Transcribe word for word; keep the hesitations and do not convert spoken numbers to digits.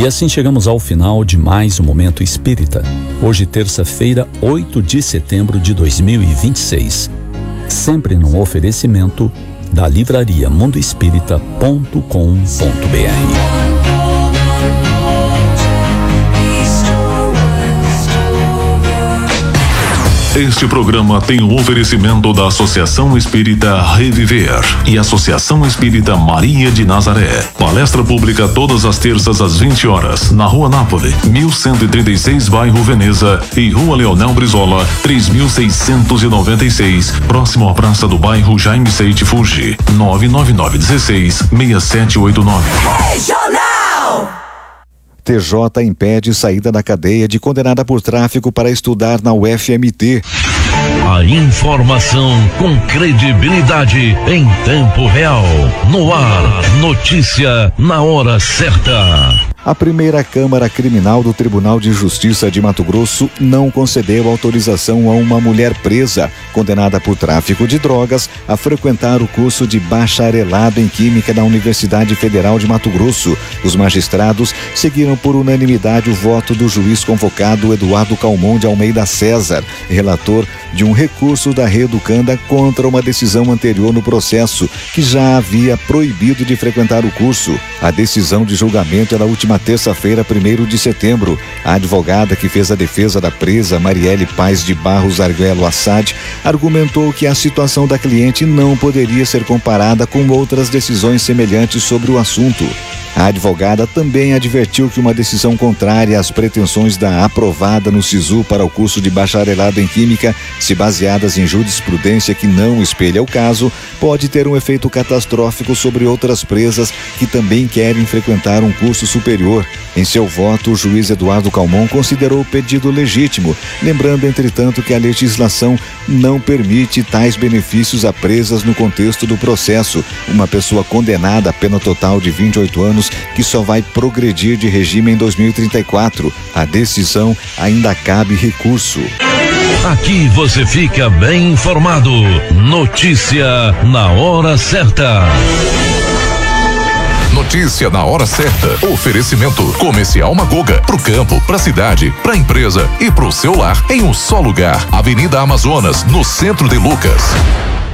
E assim chegamos ao final de mais um Momento Espírita. Hoje, terça-feira, oito de setembro de dois mil e vinte e seis. Sempre num oferecimento da livraria mundo espírita ponto com ponto br. Este programa tem o oferecimento da Associação Espírita Reviver e Associação Espírita Maria de Nazaré. Palestra pública todas as terças às vinte horas, na Rua Nápoles, mil cento e trinta e seis, bairro Veneza, e Rua Leonel Brizola, três mil seiscentos e noventa e seis, próximo à Praça do Bairro Jaime Seite Fuji, nove nove nove um seis, seis sete oito nove. Regional! T J impede saída da cadeia de condenada por tráfico para estudar na U F M T. A informação com credibilidade em tempo real. No ar, notícia na hora certa. A primeira Câmara Criminal do Tribunal de Justiça de Mato Grosso não concedeu autorização a uma mulher presa, condenada por tráfico de drogas, a frequentar o curso de bacharelado em Química da Universidade Federal de Mato Grosso. Os magistrados seguiram por unanimidade o voto do juiz convocado Eduardo Calmon de Almeida César, relator de um recurso da reeducanda contra uma decisão anterior no processo, que já havia proibido de frequentar o curso. A decisão de julgamento era a última terça-feira, primeiro de setembro. A advogada que fez a defesa da presa, Marielle Paz de Barros Arguello Assad, argumentou que a situação da cliente não poderia ser comparada com outras decisões semelhantes sobre o assunto. A advogada também advertiu que uma decisão contrária às pretensões da aprovada no SISU para o curso de bacharelado em Química, se baseadas em jurisprudência que não espelha o caso, pode ter um efeito catastrófico sobre outras presas que também querem frequentar um curso superior. Em seu voto, o juiz Eduardo Calmon considerou o pedido legítimo, lembrando, entretanto, que a legislação não permite tais benefícios a presas no contexto do processo. Uma pessoa condenada a pena total de vinte e oito anos que só vai progredir de regime em dois mil e trinta e quatro. A decisão ainda cabe recurso. Aqui você fica bem informado. Notícia na hora certa. Notícia na hora certa. Oferecimento Comercial Magoga. Pro campo, pra cidade, pra empresa e pro seu lar em um só lugar. Avenida Amazonas, no centro de Lucas.